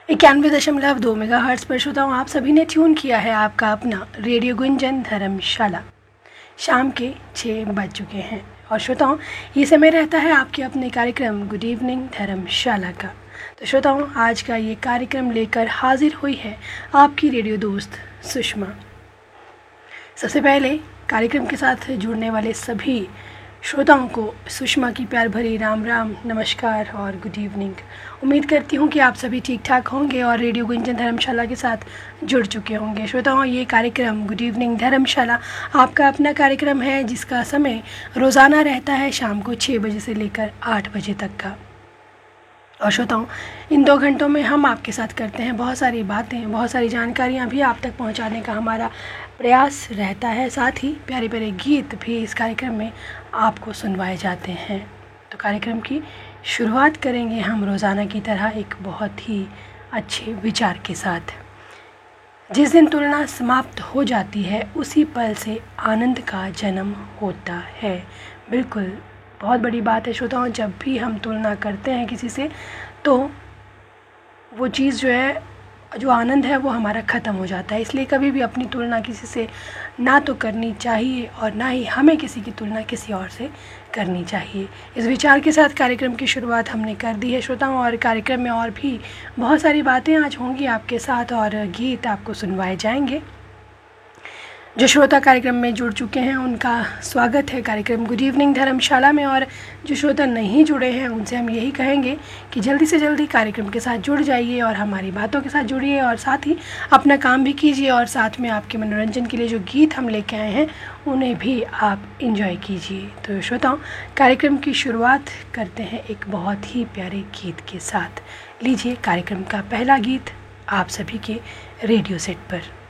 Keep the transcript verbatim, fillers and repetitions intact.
इक्यानवे दशमलव दो मेगा हर्ट्स पर श्रोताओं आप सभी ने ट्यून किया है आपका अपना रेडियो गुंजन धर्मशाला। शाम के छः बज चुके हैं और श्रोताओं ये समय रहता है आपके अपने कार्यक्रम गुड इवनिंग धर्मशाला का। तो श्रोताओं आज का ये कार्यक्रम लेकर हाजिर हुई है आपकी रेडियो दोस्त सुषमा। सबसे पहले कार्यक्रम के साथ जुड़ने वाले सभी श्रोताओं को सुषमा की प्यार भरी राम राम, नमस्कार और गुड इवनिंग। उम्मीद करती हूँ कि आप सभी ठीक ठाक होंगे और रेडियो गुंजन धर्मशाला के साथ जुड़ चुके होंगे। श्रोताओं ये कार्यक्रम गुड इवनिंग धर्मशाला आपका अपना कार्यक्रम है जिसका समय रोज़ाना रहता है शाम को छः बजे से लेकर आठ बजे तक का। और श्रोताओं इन दो घंटों में हम आपके साथ करते हैं बहुत सारी बातें, बहुत सारी जानकारियाँ भी आप तक पहुँचाने का हमारा प्रयास रहता है। साथ ही प्यारे प्यारे गीत भी इस कार्यक्रम में आपको सुनवाए जाते हैं। तो कार्यक्रम की शुरुआत करेंगे हम रोज़ाना की तरह एक बहुत ही अच्छे विचार के साथ। जिस दिन तुलना समाप्त हो जाती है उसी पल से आनंद का जन्म होता है। बिल्कुल बहुत बड़ी बात है श्रोताओं, जब भी हम तुलना करते हैं किसी से तो वो चीज़ जो है, जो आनंद है वो हमारा ख़त्म हो जाता है। इसलिए कभी भी अपनी तुलना किसी से ना तो करनी चाहिए और ना ही हमें किसी की तुलना किसी और से करनी चाहिए। इस विचार के साथ कार्यक्रम की शुरुआत हमने कर दी है श्रोताओं और कार्यक्रम में और भी बहुत सारी बातें आज होंगी आपके साथ और गीत आपको सुनवाए जाएंगे। जो श्रोता कार्यक्रम में जुड़ चुके हैं उनका स्वागत है कार्यक्रम गुड इवनिंग धर्मशाला में, और जो श्रोता नहीं जुड़े हैं उनसे हम यही कहेंगे कि जल्दी से जल्दी कार्यक्रम के साथ जुड़ जाइए और हमारी बातों के साथ जुड़िए और साथ ही अपना काम भी कीजिए और साथ में आपके मनोरंजन के लिए जो गीत हम लेके आए हैं उन्हें भी आप इंजॉय कीजिए। तो श्रोताओं कार्यक्रम की शुरुआत करते हैं एक बहुत ही प्यारे गीत के साथ। लीजिए कार्यक्रम का पहला गीत आप सभी के रेडियो सेट पर।